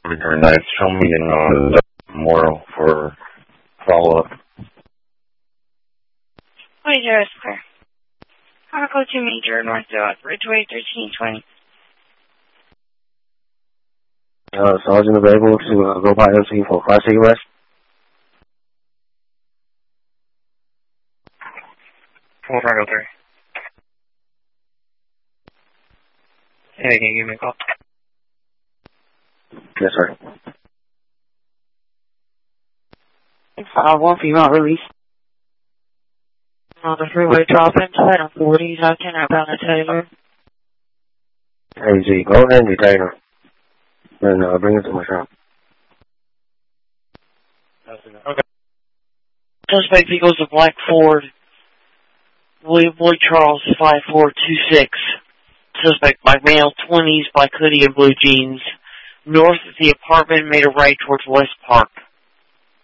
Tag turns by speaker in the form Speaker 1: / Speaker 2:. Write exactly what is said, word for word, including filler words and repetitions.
Speaker 1: Very nice. Show me in uh, tomorrow for follow-up.
Speaker 2: Wait, there is clear. Article two Major, North South, Ridgeway thirteen twenty.
Speaker 3: Uh, Sergeant available to uh, go by M C for Class C arrest.
Speaker 4: Full Triangle three. Hey, can you give me a call?
Speaker 3: Yes, sir.
Speaker 5: five one female release. On the freeway dropping, item forty, Lieutenant outbound to Taylor.
Speaker 3: Hey, Z, go ahead and detain her. And uh, bring her to my shop.
Speaker 4: Okay.
Speaker 5: Suspect vehicles a black Ford. William Boyd Charles, five four two six. Suspect black male, twenties, black hoodie and blue jeans. North of the apartment, made a right towards West Park.